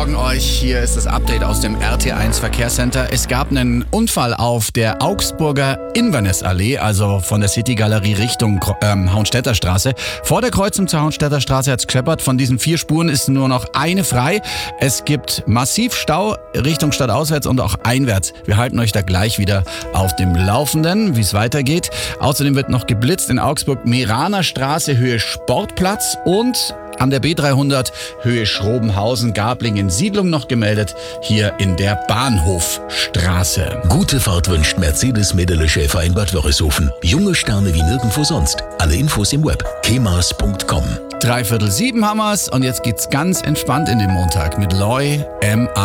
Morgen euch. Hier ist das Update aus dem RT1 Verkehrscenter. Es gab einen Unfall auf der Augsburger Inverness-Allee, also von der City-Galerie Richtung Hauenstädter Straße. Vor der Kreuzung zur Hauenstädter Straße hat es gescheppert. Von diesen 4 Spuren ist nur noch eine frei. Es gibt massiv Stau Richtung stadtauswärts und auch einwärts. Wir halten euch da gleich wieder auf dem Laufenden, wie es weitergeht. Außerdem wird noch geblitzt in Augsburg Meraner Straße, Höhe Sportplatz, und an der B300 Höhe Schrobenhausen-Gablingen Siedlung noch gemeldet, hier in der Bahnhofstraße. Gute Fahrt wünscht Mercedes Medele Schäfer in Bad Wörishofen. Junge Sterne wie nirgendwo sonst. Alle Infos im Web kemas.com. 6:45 haben wir's und jetzt geht's ganz entspannt in den Montag mit Loy M.A.